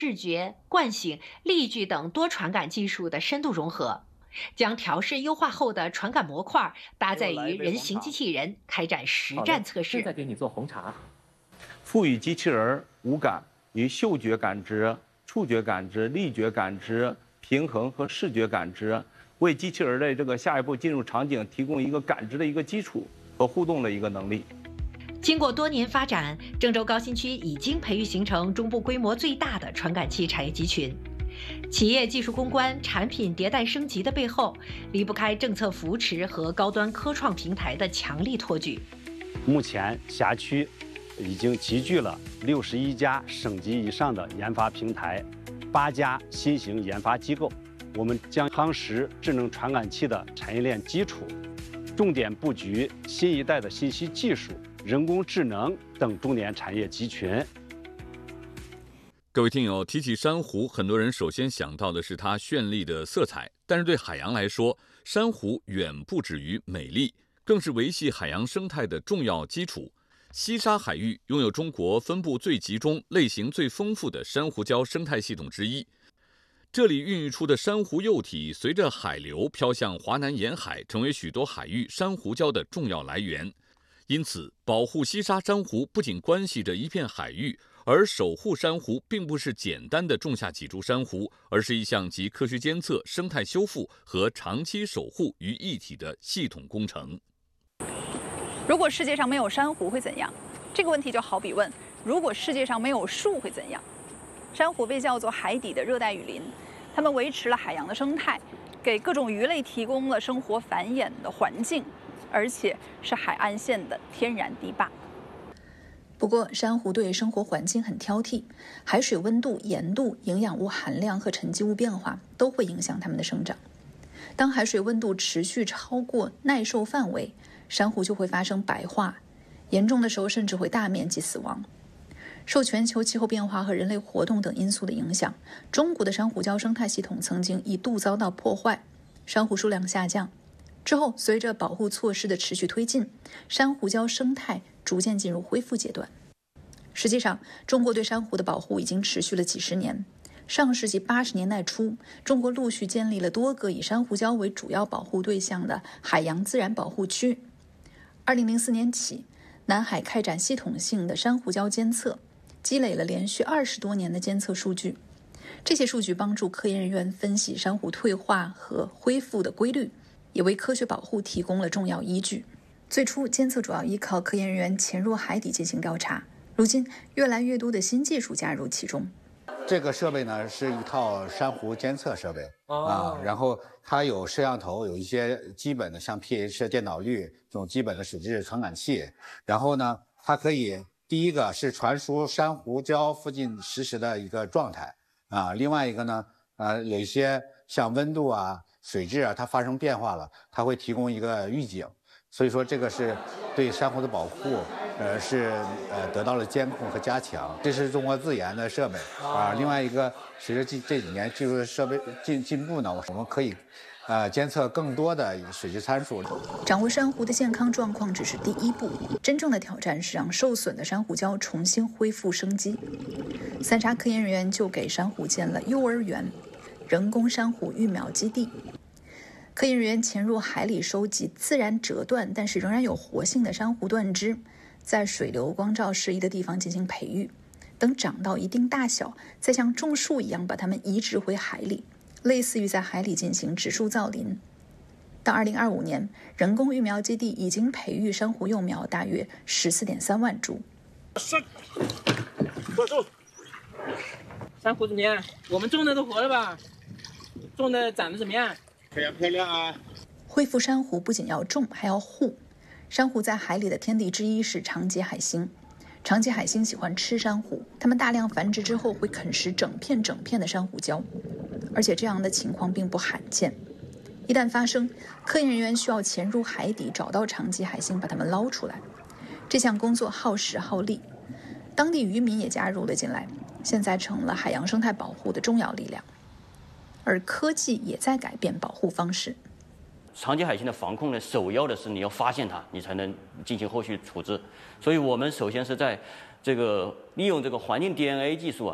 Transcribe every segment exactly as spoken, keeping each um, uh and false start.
视觉、惯性、力矩等多传感技术的深度融合，将调试优化后的传感模块搭载于人形机器人，开展实战测试。 现在给你做红茶。 赋予机器人五感，与嗅觉感知、触觉感知、力觉感知、平衡和视觉感知，为机器人的这个下一步进入场景提供一个感知的一个基础和互动的一个能力。 经过多年发展，郑州高新区已经培育形成中部规模最大的传感器产业集群。企业技术攻关、产品迭代升级的背后，离不开政策扶持和高端科创平台的强力托举。 目前辖区已经集聚了六十一家省级以上的研发平台，八家新型研发机构。我们将夯实智能传感器的产业链基础，重点布局新一代的信息技术、人工智能等重点产业集群。 各位听友，提起珊瑚，很多人首先想到的是它绚丽的色彩，但是对海洋来说，珊瑚远不止于美丽，更是维系海洋生态的重要基础。西沙海域拥有中国分布最集中、类型最丰富的珊瑚礁生态系统之一。这里孕育出的珊瑚幼体，随着海流飘向华南沿海，成为许多海域珊瑚礁的重要来源。因此，保护西沙珊瑚不仅关系着一片海域，而守护珊瑚并不是简单的种下几株珊瑚，而是一项集科学监测、生态修复和长期守护于一体的系统工程。 如果世界上没有珊瑚会怎样？这个问题就好比问，如果世界上没有树会怎样？珊瑚被叫做海底的热带雨林，它们维持了海洋的生态，给各种鱼类提供了生活繁衍的环境，而且是海岸线的天然堤坝。 不过，珊瑚对生活环境很挑剔，海水温度、盐度、营养物含量和沉积物变化都会影响它们的生长。当海水温度持续超过耐受范围，珊瑚就会发生白化，严重的时候甚至会大面积死亡。受全球气候变化和人类活动等因素的影响，中国的珊瑚礁生态系统曾经一度遭到破坏，珊瑚数量下降。之后，随着保护措施的持续推进，珊瑚礁生态逐渐进入恢复阶段。实际上，中国对珊瑚的保护已经持续了几十年。上世纪八十年代初，中国陆续建立了多个以珊瑚礁为主要保护对象的海洋自然保护区。二零零四年起，南海开展系统性的珊瑚礁监测，积累了连续二十多年的监测数据。这些数据帮助科研人员分析珊瑚退化和恢复的规律，也为科学保护提供了重要依据。最初，监测主要依靠科研人员潜入海底进行调查，如今越来越多的新技术加入其中。 这个设备呢是一套珊瑚监测设备、哦、啊，然后它有摄像头，有一些基本的像 P H 电导率这种基本的水质传感器，然后呢，它可以第一个是传输珊瑚礁附近实时的一个状态啊，另外一个呢，呃，有一些像温度啊、水质啊，它发生变化了，它会提供一个预警，所以说这个是对珊瑚的保护。呃，是呃得到了监控和加强，这是中国自研的设备啊。另外一个，随着这这几年技术设备进进步呢，我们可以呃监测更多的水质参数。 掌握珊瑚的健康状况只是第一步，真正的挑战是让受损的珊瑚礁重新恢复生机。三沙科研人员就给珊瑚建了幼儿园、人工珊瑚育苗基地。科研人员潜入海里收集自然折断但是仍然有活性的珊瑚断枝，在水流光照适宜的地方进行培育，等长到一定大小，再像种树一样把它们移植回海里，类似于在海里进行植树造林。到二零二五年，人工育苗基地已经培育珊瑚幼苗大约十四点三万株。 坐住！珊瑚怎么样？我们种的都活了吧？种的长得怎么样？ 非常漂亮啊！ 恢复珊瑚不仅要种，还要护。珊瑚在海里的天敌之一是长节海星，长节海星喜欢吃珊瑚，它们大量繁殖之后会啃食整片整片的珊瑚礁，而且这样的情况并不罕见。一旦发生，科研人员需要潜入海底找到长节海星，把它们捞出来。这项工作耗时耗力，当地渔民也加入了进来，现在成了海洋生态保护的重要力量。而科技也在改变保护方式。 长节海星的防控呢，首要的是你要发现它，你才能进行后续处置。所以我们首先是在这个利用这个环境 D N A 技术啊，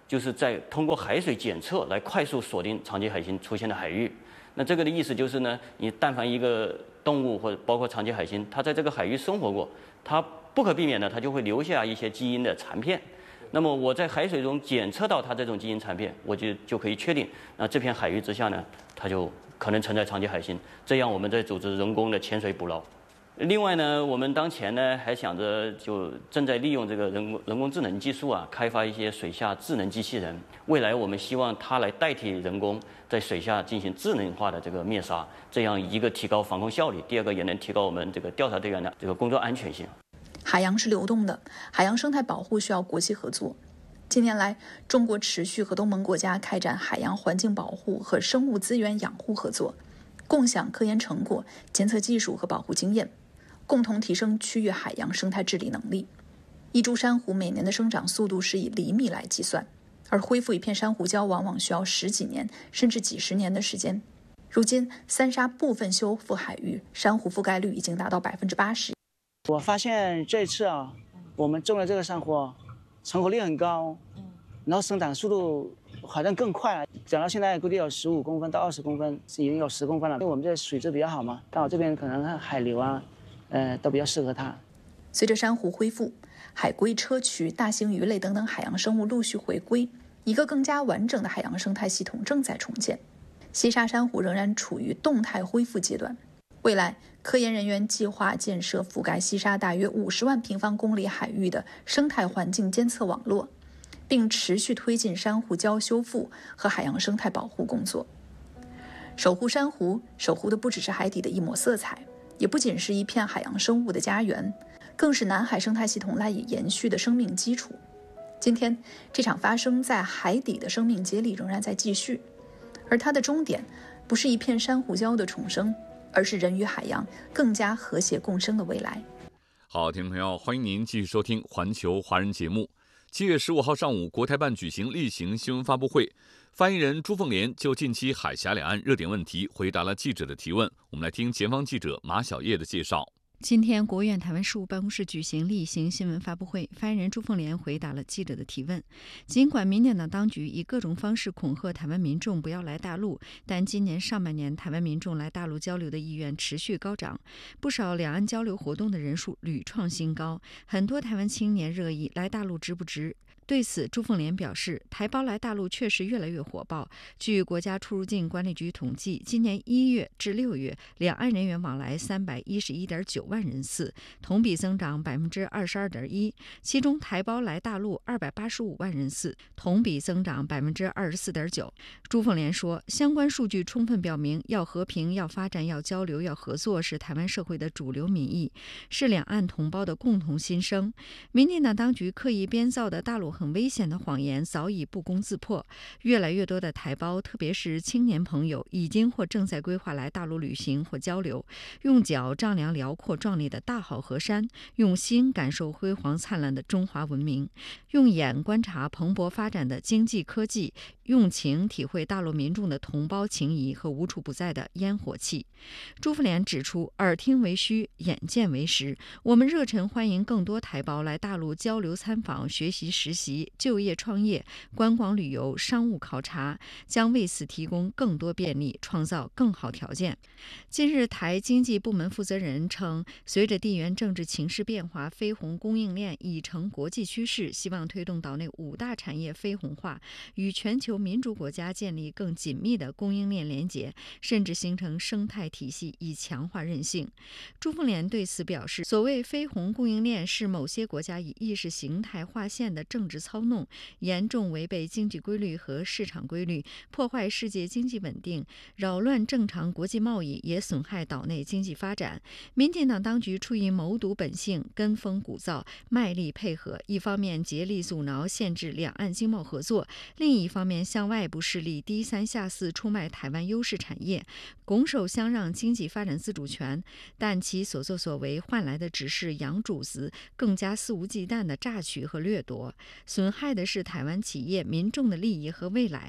就是在通过海水检测来快速锁定长鳍海星出现的海域。那这个的意思就是呢，你但凡一个动物或者包括长鳍海星，它在这个海域生活过，它不可避免的，它就会留下一些基因的残片。那么我在海水中检测到它这种基因残片，我就就可以确定，那这片海域之下呢，它就可能存在长鳍海星。这样我们在组织人工的潜水捕捞。另外呢，我们当前呢还想着就正在利用这个人工人工智能技术啊，开发一些水下智能机器人。未来我们希望它来代替人工在水下进行智能化的这个灭杀，这样一个提高防控效率，第二个也能提高我们这个调查队员的这个工作安全性。 海洋是流动的，海洋生态保护需要国际合作。近年来，中国持续和东盟国家开展海洋环境保护和生物资源养护合作，共享科研成果、监测技术和保护经验，共同提升区域海洋生态治理能力。一株珊瑚每年的生长速度是以厘米来计算，而恢复一片珊瑚礁往往需要十几年甚至几十年的时间。如今，三沙部分修复海域，珊瑚覆盖率已经达到百分之八十。 我发现这次啊，我们种的这个珊瑚，成活率很高，然后生长速度好像更快了。长到现在估计有十五公分到二十公分，已经有十公分了。因为我们这水质比较好嘛，到这边可能海流啊，呃，都比较适合它。 随着珊瑚恢复，海龟、砗磲、大型鱼类等等海洋生物陆续回归，一个更加完整的海洋生态系统正在重建。西沙珊瑚仍然处于动态恢复阶段。未来，科研人员计划建设覆盖西沙大约五十万平方公里海域的生态环境监测网络，并持续推进珊瑚礁修复和海洋生态保护工作。守护珊瑚，守护的不只是海底的一抹色彩，也不仅是一片海洋生物的家园，更是南海生态系统赖以延续的生命基础。今天，这场发生在海底的生命接力仍然在继续，而它的终点不是一片珊瑚礁的重生，而是人与海洋更加和谐共生的未来。 好，听众朋友，欢迎您继续收听环球华人节目。七月十五号上午，国台办举行例行新闻发布会，发言人朱凤莲就近期海峡两岸热点问题回答了记者的提问。我们来听前方记者马小叶的介绍。 今天，国务院台湾事务办公室举行例行新闻发布会，发言人朱凤莲回答了记者的提问。尽管民进党当局以各种方式恐吓台湾民众不要来大陆，但今年上半年台湾民众来大陆交流的意愿持续高涨，不少两岸交流活动的人数屡创新高，很多台湾青年热议来大陆值不值。对此，朱凤莲表示，台胞来大陆确实越来越火爆。据国家出入境管理局统计，今年一月至六月，两岸人员往来三百一十一点九万人次，同比增长百分之二十二点一。其中，台胞来大陆二百八十五万人次，同比增长百分之二十四点九。朱凤莲说，相关数据充分表明，要和平、要发展、要交流、要合作是台湾社会的主流民意，是两岸同胞的共同心声。民进党当局刻意编造的大陆很危险的谎言早已不攻自破，越来越多的台胞，特别是青年朋友，已经或正在规划来大陆旅行或交流，用脚丈量辽阔壮丽的大好河山，用心感受辉煌灿烂的中华文明，用眼观察蓬勃发展的经济科技，用情体会大陆民众的同胞情谊和无处不在的烟火气。朱凤莲指出，耳听为虚，眼见为实，我们热忱欢迎更多台胞来大陆交流参访、学习实习、就业创业、观光旅游、商务考察，将为此提供更多便利，创造更好条件。近日，台经济部门负责人称，随着地缘政治情势变化，非红供应链已成国际趋势，希望推动岛内五大产业非红化，与全球民主国家建立更紧密的供应链连结，甚至形成生态体系，以强化韧性。朱凤莲对此表示，所谓非红供应链是某些国家以意识形态划线的政治操弄，严重违背经济规律和市场规律，破坏世界经济稳定，扰乱正常国际贸易，也损害岛内经济发展。民进党当局出于谋独本性，跟风鼓噪，卖力配合，一方面竭力阻挠限制两岸经贸合作，另一方面向外部势力低三下四出卖台湾优势产业，拱手相让经济发展自主权，但其所作所为换来的只是洋主子更加肆无忌惮的榨取和掠夺，损害的是台湾企业民众的利益和未来。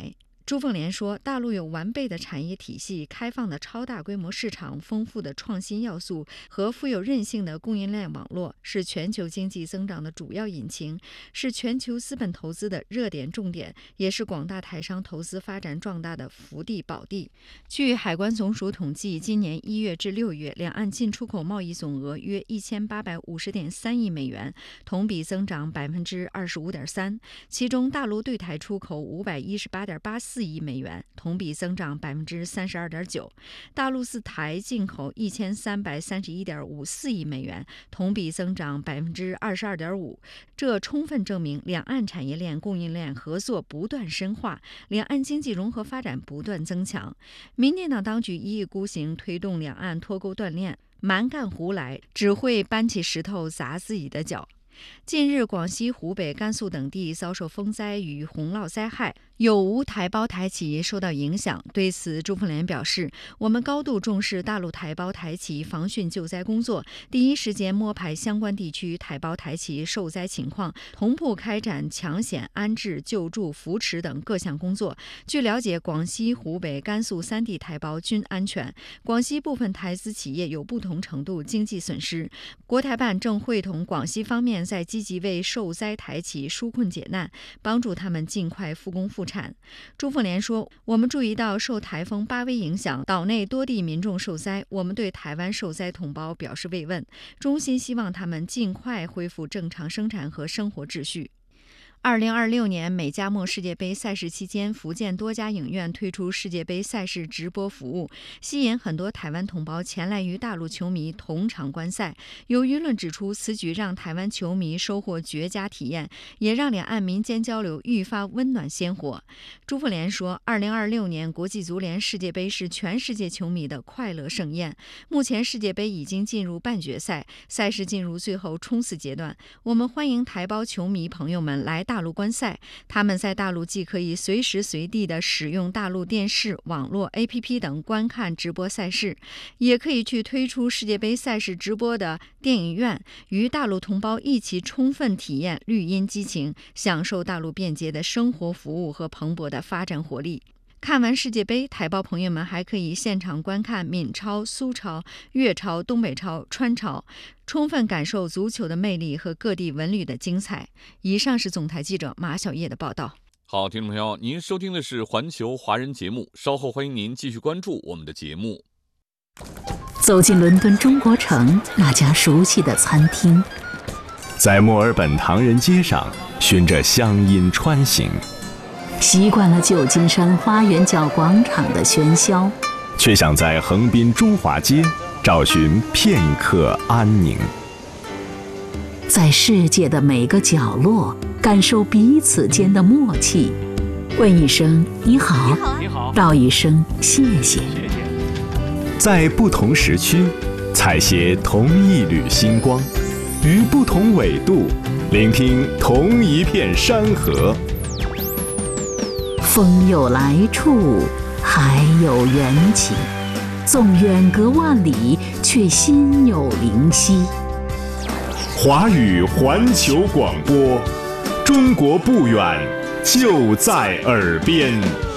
朱凤莲说，大陆有完备的产业体系、开放的超大规模市场、丰富的创新要素和富有韧性的供应链网络，是全球经济增长的主要引擎，是全球资本投资的热点重点，也是广大台商投资发展壮大的福地宝地。据海关总署统计，今年一月至六月，两岸进出口贸易总额约一千八百五十点三亿美元，同比增长百分之二十五点三。其中，大陆对台出口五百一十八点八四亿美元，同比增长百分之三十二点九；大陆自台进口一千三百三十一点五四亿美元，同比增长百分之二十二点五。这充分证明两岸产业链、供应链合作不断深化，两岸经济融合发展不断增强。民进党当局一意孤行，推动两岸脱钩断链，蛮干胡来，只会搬起石头砸自己的脚。近日，广西、湖北、甘肃等地遭受风灾与洪涝灾害，有无台胞台企受到影响。对此，朱凤莲表示，我们高度重视大陆台胞台企防汛救灾工作，第一时间摸排相关地区台胞台企受灾情况，同步开展抢险、安置、救助、扶持等各项工作。据了解，广西、湖北、甘肃三地台胞均安全，广西部分台资企业有不同程度经济损失。国台办正会同广西方面在积极为受灾台企纾困解难，帮助他们尽快复工复产。朱凤莲说，我们注意到受台风巴威影响，岛内多地民众受灾，我们对台湾受灾同胞表示慰问，衷心希望他们尽快恢复正常生产和生活秩序。二零二六年美加墨世界杯赛事期间，福建多家影院推出世界杯赛事直播服务，吸引很多台湾同胞前来与大陆球迷同场观赛。有舆论指出，此举让台湾球迷收获绝佳体验，也让两岸民间交流愈发温暖鲜活。朱凤莲说，二零二六年国际足联世界杯是全世界球迷的快乐盛宴。目前世界杯已经进入半决赛，赛事进入最后冲刺阶段，我们欢迎台胞球迷朋友们来大陆观赛，他们在大陆既可以随时随地的使用大陆电视、网络 A P P 等观看直播赛事，也可以去推出世界杯赛事直播的电影院，与大陆同胞一起充分体验绿茵激情，享受大陆便捷的生活服务和蓬勃的发展活力。看完世界杯，台胞朋友们还可以现场观看闽超、苏超、粤超、东北超、川超，充分感受足球的魅力和各地文旅的精彩。以上是总台记者马小叶的报道。 好，听众朋友，您收听的是环球华人节目，稍后欢迎您继续关注我们的节目。 走进伦敦中国城那家熟悉的餐厅， 在墨尔本唐人街上循着乡音穿行， 习惯了旧金山花园角广场的喧嚣， 却想在横滨中华街找寻片刻安宁。 在世界的每个角落感受彼此间的默契，问一声你好，你好，道一声谢谢。 在不同时区采撷同一缕星光，于不同纬度聆听同一片山河。 风有来处，海有缘起，纵远隔万里，却心有灵犀。 华语环球广播，中国不远，就在耳边。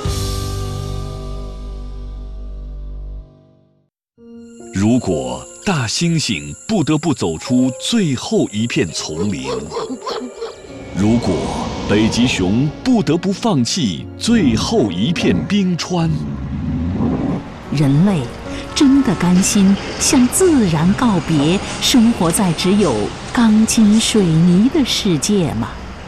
如果大猩猩不得不走出最后一片丛林，如果北极熊不得不放弃最后一片冰川， 人类真的甘心向自然告别，生活在只有钢筋水泥的世界吗？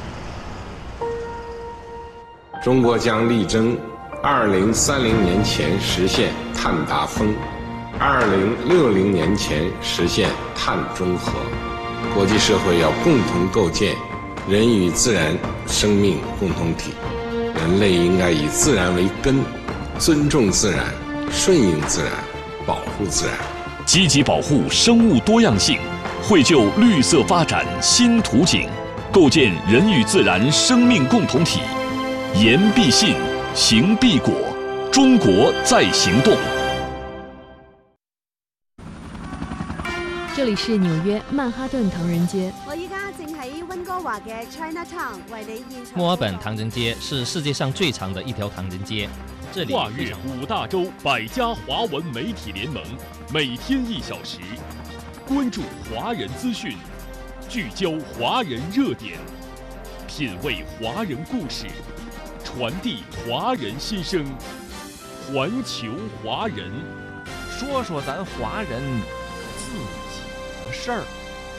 中国将力争二零三零年前实现碳达峰，二零六零年前实现碳中和。国际社会要共同构建人与自然生命共同体，人类应该以自然为根，尊重自然，顺应自然，保护自然， 积极保护生物多样性，绘就绿色发展新图景，构建人与自然生命共同体。言必信，行必果，中国在行动。 这里是纽约曼哈顿唐人街。 我依家正喺温哥華嘅 Chinatown 為你現場。 墨爾本唐人街是世界上最長的一條唐人街，這裡跨越五大洲百家華文媒體聯盟，每天一小時，關注華人資訊，聚焦華人熱點，品味華人故事，傳遞華人心聲，環球華人， 說說咱華人自己的事兒。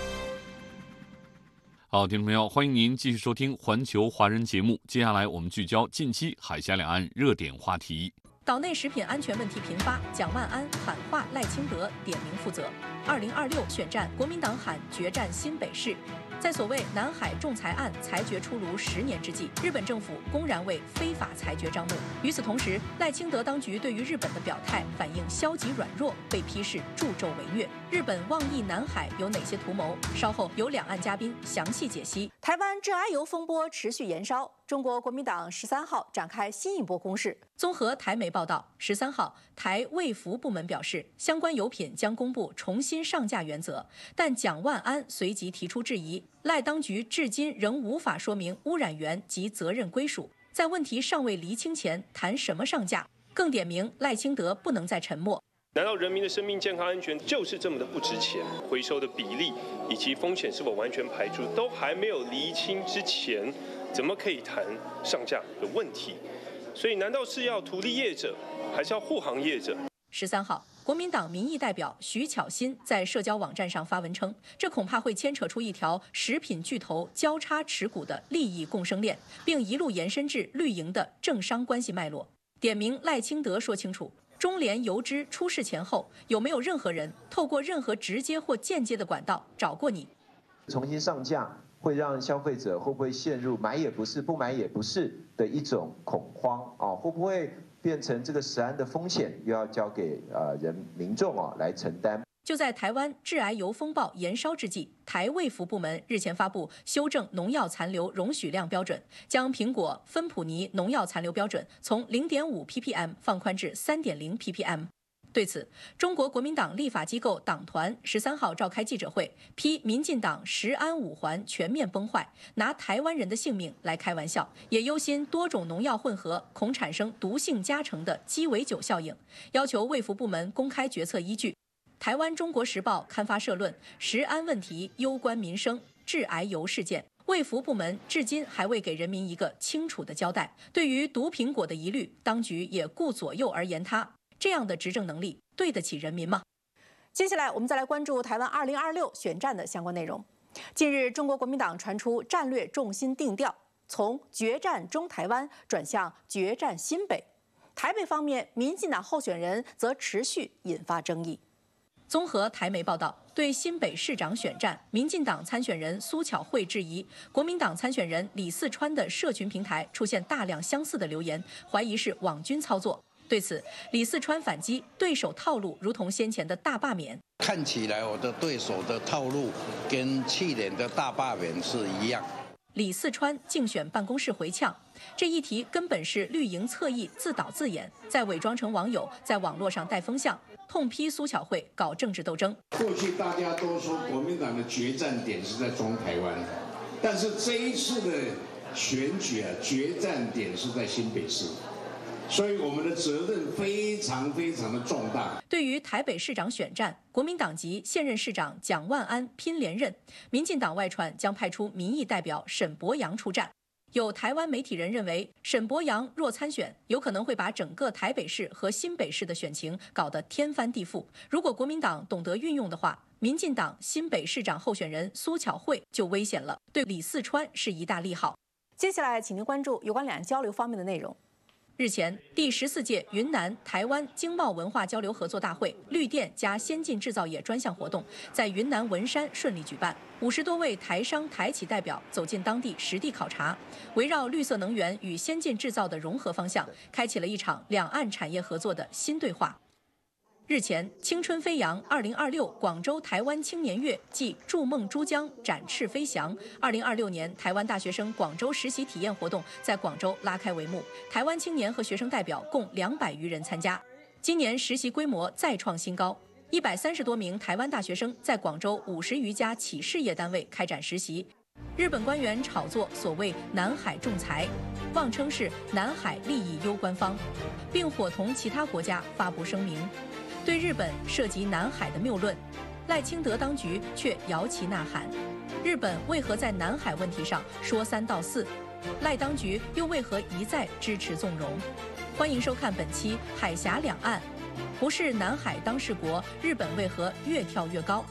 好，听众朋友，欢迎您继续收听环球华人节目。接下来我们聚焦近期海峡两岸热点话题。 岛内食品安全问题频发，蒋万安喊话赖清德点名负责。二零二六选战，国民党喊决战新北市。在所谓南海仲裁案裁决出炉十年之际，日本政府公然为非法裁决张目。与此同时，赖清德当局对于日本的表态反应消极软弱，被批是助纣为虐。日本妄议南海有哪些图谋？稍后有两岸嘉宾详细解析。 台湾致癌油风波持续延烧，中国国民党十三号展开新一波攻势。 综合台媒报道，十三号台卫福部门表示，相关油品将公布重新上架原则，但蒋万安随即提出质疑，赖当局至今仍无法说明污染源及责任归属，在问题尚未厘清前谈什么上架？更点明赖清德不能再沉默。 难道人民的生命健康安全就是这么的不值钱？回收的比例以及风险是否完全排除都还没有厘清之前，怎么可以谈上架的问题？所以难道是要图利业者，还是要护航业者？ 十三号，国民党民意代表徐巧芯在社交网站上发文称，这恐怕会牵扯出一条食品巨头交叉持股的利益共生链，并一路延伸至绿营的政商关系脉络。点名赖清德说清楚，中联油脂出事前后，有没有任何人透过任何直接或间接的管道找过你？ 重新上架会让消费者会不会陷入买也不是不买也不是的一种恐慌啊？会不会变成这个食安的风险又要交给呃人民众啊来承担？ 就在台湾致癌油风暴延烧之际，台卫福部门日前发布修正农药残留容许量标准，将苹果、芬普尼农药残留标准从 零点五 P P M 放宽至 三点零 P P M。对此，中国国民党立法机构党团十三号召开记者会，批民进党食安五环全面崩坏，拿台湾人的性命来开玩笑，也忧心多种农药混合恐产生毒性加成的鸡尾酒效应，要求卫福部门公开决策依据。台湾《中国时报》刊发社论，食安问题攸关民生，致癌油事件。卫福部门至今还未给人民一个清楚的交代。对于毒苹果的疑虑，当局也顾左右而言他。这样的执政能力对得起人民吗？ 接下来我们再来关注台湾二零二六选战的相关内容。近日，中国国民党传出战略重心定调，从决战中台湾转向决战新北。台北方面，民进党候选人则持续引发争议。 综合台媒报道，对新北市长选战，民进党参选人苏巧慧质疑国民党参选人李四川的社群平台出现大量相似的留言，怀疑是网军操作。对此，李四川反击，对手套路如同先前的大罢免。 看起来我的对手的套路跟去年的大罢免是一样。 李四川竞选办公室回呛，这一题根本是绿营侧翼自导自演，再伪装成网友，在网络上带风向，痛批苏巧慧搞政治斗争。 过去大家都说国民党的决战点是在中台湾，但是这一次的选举啊，决战点是在新北市。所以我们的责任非常非常的重大。 对于台北市长选战，国民党籍现任市长蒋万安拼连任，民进党外传将派出民意代表沈伯洋出战。有台湾媒体人认为，沈伯洋若参选，有可能会把整个台北市和新北市的选情搞得天翻地覆。如果国民党懂得运用的话，民进党新北市长候选人苏巧慧就危险了，对李四川是一大利好。 接下来，请您关注有关两岸交流方面的内容。 日前，第十四届云南台湾经贸文化交流合作大会绿电加先进制造业专项活动在云南文山顺利举办。五十多位台商台企代表走进当地实地考察，围绕绿色能源与先进制造的融合方向，开启了一场两岸产业合作的新对话。日前，青春飞扬二零二六广州台湾青年月暨筑梦珠江展翅飞翔二零二六年台湾大学生广州实习体验活动在广州拉开帷幕，台湾青年和学生代表共两百余人参加。今年实习规模再创新高， 一百三十多名台湾大学生在广州五十余家企事业单位开展实习。日本官员炒作所谓南海仲裁，妄称是南海利益攸关方，并伙同其他国家发布声明，对日本涉及南海的谬论，赖清德当局却摇旗呐喊。日本为何在南海问题上说三道四？赖当局又为何一再支持纵容？欢迎收看本期《海峡两岸》，不是南海当事国，日本为何越跳越高？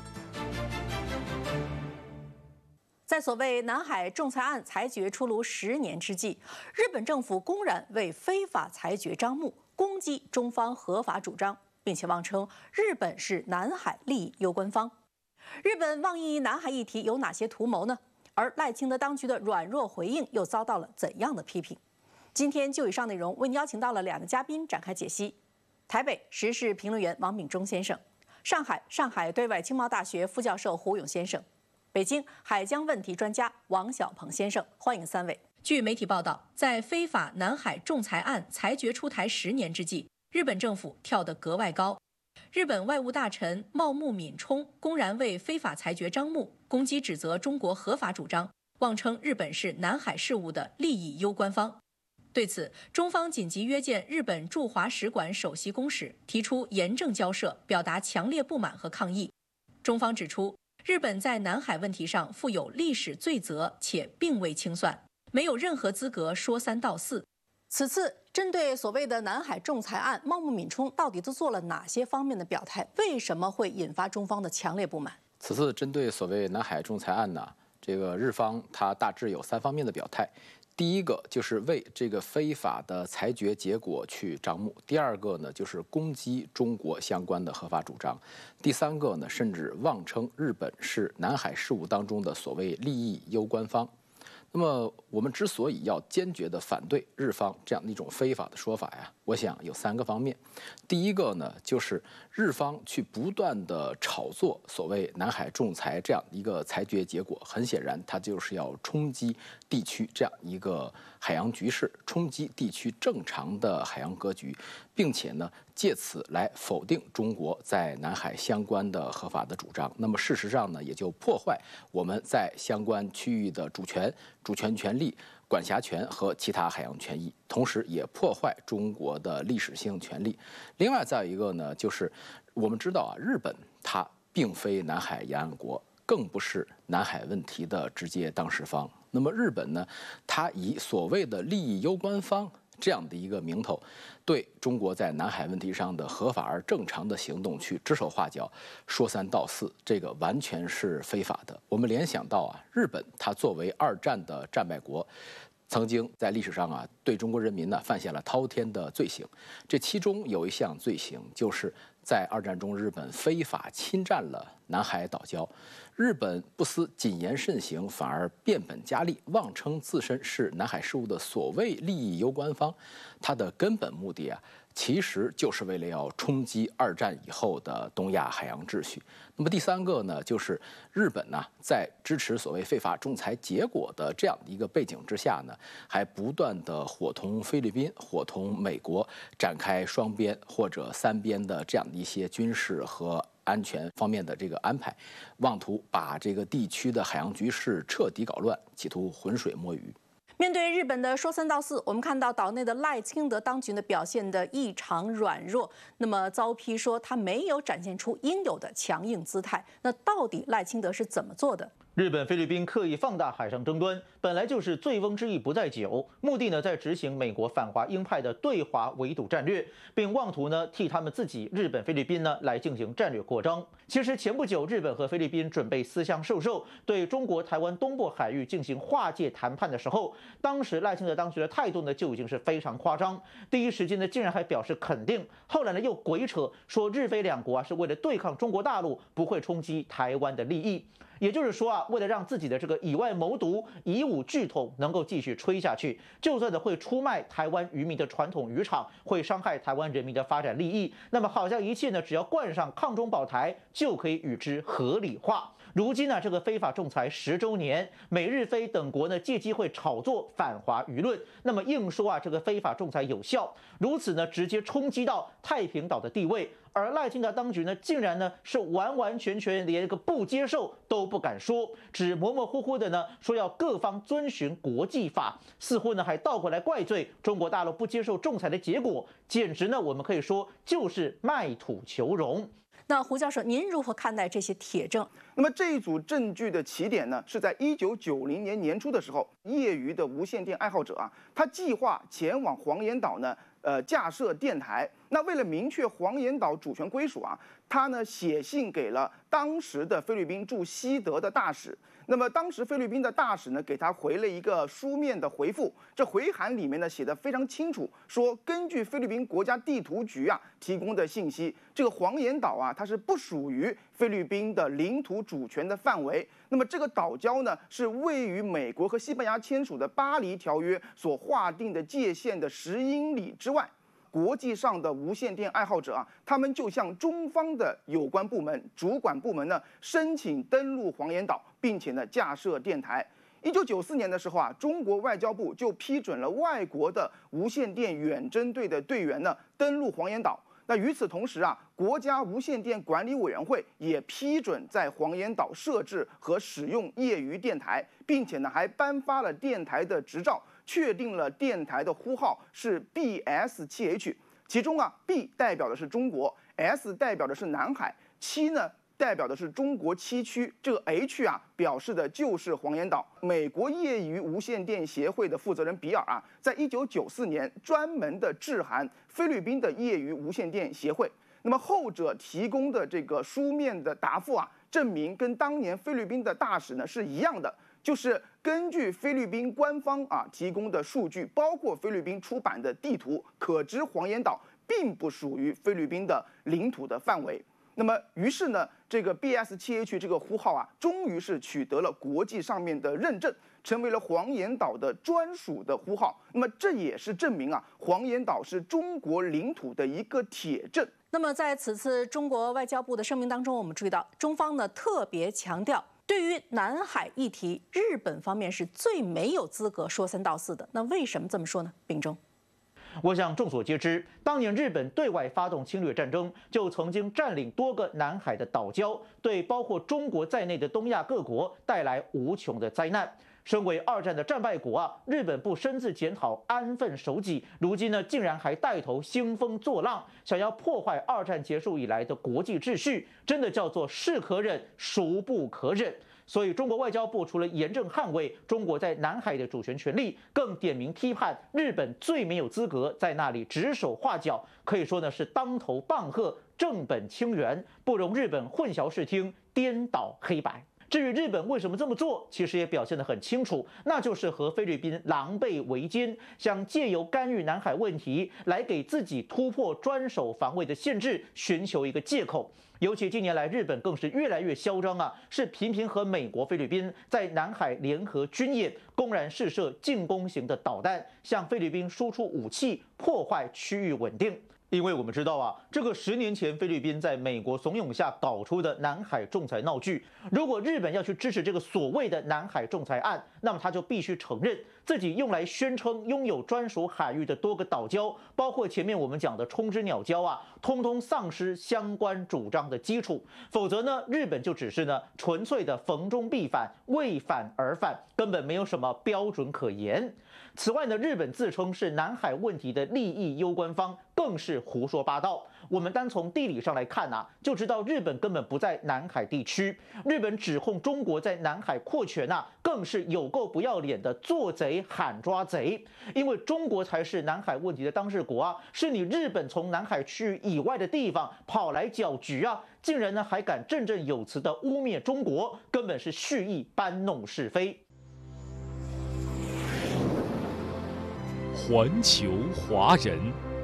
在所谓南海仲裁案裁决出炉十年之际，日本政府公然为非法裁决张目，攻击中方合法主张，并且妄称日本是南海利益攸关方。日本妄议南海议题有哪些图谋呢？而赖清德当局的软弱回应又遭到了怎样的批评？今天就以上内容为您邀请到了两个嘉宾展开解析：台北时事评论员王敏忠先生，上海上海对外经贸大学副教授胡勇先生，北京海疆问题专家王小鹏先生，欢迎三位。据媒体报道，在非法南海仲裁案裁决出台十年之际，日本政府跳得格外高。日本外务大臣茂木敏充公然为非法裁决张目，攻击指责中国合法主张，妄称日本是南海事务的利益攸关方。对此，中方紧急约见日本驻华使馆首席公使，提出严正交涉，表达强烈不满和抗议。中方指出，日本在南海问题上负有历史罪责，且并未清算，没有任何资格说三道四。此次针对所谓的南海仲裁案，茂木敏充到底都做了哪些方面的表态？为什么会引发中方的强烈不满？ 此次针对所谓南海仲裁案呢，这个日方它大致有三方面的表态。第一个就是为这个非法的裁决结果去张目，第二个呢就是攻击中国相关的合法主张，第三个呢甚至妄称日本是南海事务当中的所谓利益攸关方。那么我们之所以要坚决地反对日方这样的一种非法的说法呀，我想有三个方面。第一个呢，就是日方去不断地炒作所谓南海仲裁这样一个裁决结果，很显然它就是要冲击地区这样一个海洋局势，冲击地区正常的海洋格局，并且呢借此来否定中国在南海相关的合法的主张。那么事实上呢，也就破坏我们在相关区域的主权、主权权利、管辖权和其他海洋权益，同时也破坏中国的历史性权利。另外再有一个呢，就是我们知道啊，日本它并非南海沿岸国，更不是南海问题的直接当事方。那么日本呢，它以所谓的利益攸关方这样的一个名头，对中国在南海问题上的合法而正常的行动去指手画脚、说三道四，这个完全是非法的。我们联想到啊，日本它作为二战的战败国，曾经在历史上啊对中国人民呢犯下了滔天的罪行。这其中有一项罪行，就是在二战中日本非法侵占了南海岛礁。日本不思谨言慎行，反而变本加厉，妄称自身是南海事务的所谓利益攸关方。它的根本目的啊，其实就是为了要冲击二战以后的东亚海洋秩序。那么第三个呢，就是日本呢、啊、在支持所谓非法仲裁结果的这样的一个背景之下呢，还不断的伙同菲律宾、伙同美国展开双边或者三边的这样的一些军事和安全方面的这个安排，妄图把这个地区的海洋局势彻底搞乱，企图浑水摸鱼。 面对日本的说三道四，我们看到岛内的赖清德当局呢表现得异常软弱，那么遭批说他没有展现出应有的强硬姿态。那到底赖清德是怎么做的？ 日本、菲律宾刻意放大海上争端，本来就是醉翁之意不在酒，目的呢在执行美国反华鹰派的对华围堵战略，并妄图呢替他们自己日本、菲律宾呢来进行战略扩张。其实前不久，日本和菲律宾准备私相授受，对中国台湾东部海域进行划界谈判的时候，当时赖清德当局的态度呢就已经是非常夸张，第一时间呢竟然还表示肯定，后来呢又鬼扯说日菲两国啊是为了对抗中国大陆，不会冲击台湾的利益。也就是说啊，为了让自己的这个以外谋独、以武拒统能够继续吹下去，就算的会出卖台湾渔民的传统渔场，会伤害台湾人民的发展利益，那么好像一切呢，只要冠上抗中保台，就可以与之合理化。 如今呢，这个非法仲裁十周年，美日菲等国呢借机会炒作反华舆论，那么硬说啊这个非法仲裁有效，如此呢直接冲击到太平岛的地位。而赖清德当局呢，竟然呢是完完全全连个不接受都不敢说，只模模糊糊的呢说要各方遵循国际法，似乎呢还倒过来怪罪中国大陆不接受仲裁的结果，简直呢我们可以说就是卖土求荣。 那胡教授，您如何看待这些铁证？ 那么这一组证据的起点呢，是在一九九零年年初的时候，业余的无线电爱好者啊，他计划前往黄岩岛呢，呃，架设电台。那为了明确黄岩岛主权归属啊，他呢写信给了当时的菲律宾驻西德的大使。那么当时菲律宾的大使呢，给他回了一个书面的回复。这回函里面呢写得非常清楚，说根据菲律宾国家地图局啊提供的信息，这个黄岩岛啊，它是不属于菲律宾的领土主权的范围。那么这个岛礁呢，是位于美国和西班牙签署的巴黎条约所划定的界限的十英里之外。国际上的无线电爱好者啊，他们就向中方的有关部门、主管部门呢申请登陆黄岩岛，并且呢架设电台。一九九四年的时候啊，中国外交部就批准了外国的无线电远征队的队员呢登陆黄岩岛。那与此同时啊，国家无线电管理委员会也批准在黄岩岛设置和使用业余电台，并且呢还颁发了电台的执照。确定了电台的呼号是 B S 七 H， 其中啊 B 代表的是中国 ，S 代表的是南海，七呢代表的是中国七区，这个 H 啊表示的就是黄岩岛。美国业余无线电协会的负责人比尔啊，在一九九四年专门的致函菲律宾的业余无线电协会，那么后者提供的这个书面的答复啊，证明跟当年菲律宾的大使呢是一样的。就是根据菲律宾官方啊提供的数据，包括菲律宾出版的地图，可知黄岩岛并不属于菲律宾的领土的范围。那么，于是呢，这个 B S 七 H 这个呼号啊，终于是取得了国际上面的认证，成为了黄岩岛的专属的呼号。那么，这也是证明啊，黄岩岛是中国领土的一个铁证。 那么，在此次中国外交部的声明当中，我们注意到，中方呢特别强调。对于南海议题，日本方面是最没有资格说三道四的。那为什么这么说呢？秉忠， 我想众所皆知，当年日本对外发动侵略战争，就曾经占领多个南海的岛礁，对包括中国在内的东亚各国带来无穷的灾难。身为二战的战败国啊，日本不深自检讨、安分守己，如今呢，竟然还带头兴风作浪，想要破坏二战结束以来的国际秩序，真的叫做是可忍，孰不可忍。所以，中国外交部除了严正捍卫中国在南海的主权权利，更点名批判日本最没有资格在那里指手画脚，可以说呢是当头棒喝，正本清源，不容日本混淆视听、颠倒黑白。至于日本为什么这么做，其实也表现得很清楚，那就是和菲律宾狼狈为奸，想借由干预南海问题来给自己突破专守防卫的限制寻求一个借口。尤其近年来，日本更是越来越嚣张啊，是频频和美国、菲律宾在南海联合军演，公然试射进攻型的导弹，向菲律宾输出武器，破坏区域稳定。因为我们知道啊，这个十年前菲律宾在美国怂恿下搞出的南海仲裁闹剧，如果日本要去支持这个所谓的南海仲裁案，那么他就必须承认自己用来宣称拥有专属海域的多个岛礁，包括前面我们讲的冲之鸟礁啊，通通丧失相关主张的基础。否则呢，日本就只是呢纯粹的逢中必反，为反而反，根本没有什么标准可言。此外呢，日本自称是南海问题的利益攸关方，更是胡说八道。我们单从地理上来看啊，就知道日本根本不在南海地区。日本指控中国在南海扩权啊，更是有够不要脸的做贼喊抓贼。因为中国才是南海问题的当事国啊，是你日本从南海区域以外的地方跑来搅局啊，竟然呢还敢振振有词的污蔑中国，根本是蓄意搬弄是非。 环球华人。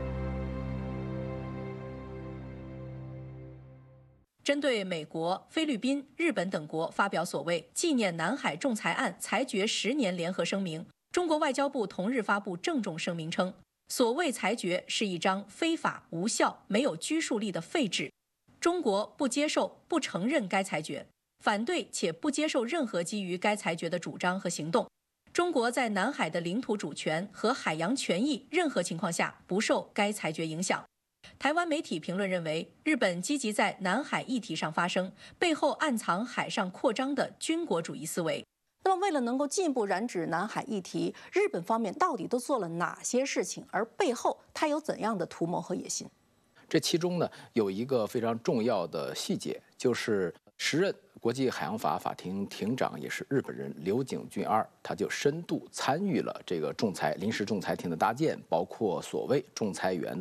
针对美国、菲律宾、日本等国发表所谓纪念南海仲裁案裁决十年联合声明，中国外交部同日发布郑重声明称，所谓裁决是一张非法、无效、没有拘束力的废纸，中国不接受、不承认该裁决。 反对且不接受任何基于该裁决的主张和行动。中国在南海的领土主权和海洋权益任何情况下不受该裁决影响。台湾媒体评论认为，日本积极在南海议题上发声，背后暗藏海上扩张的军国主义思维。那么，为了能够进一步染指南海议题，日本方面到底都做了哪些事情？而背后它有怎样的图谋和野心？ 这其中呢，有一个非常重要的细节，就是时任国际海洋法法庭庭长也是日本人柳井俊二，他就深度参与了这个仲裁临时仲裁庭的搭建，包括所谓仲裁员